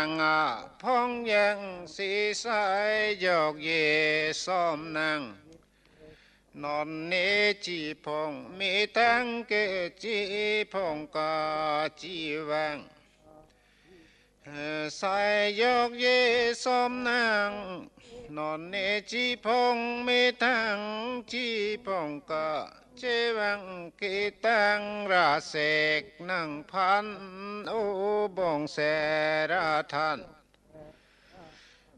งพองยังสีสายยกเยซ้อมนางนอนเนจีพงมีทั้งเกจีพงกาจีวังสายยกเยซ้อมนางนอนเนจีพงมีทั้งจีพงกาเจวังกิตังราเสกนังพันอุบงเสราทัน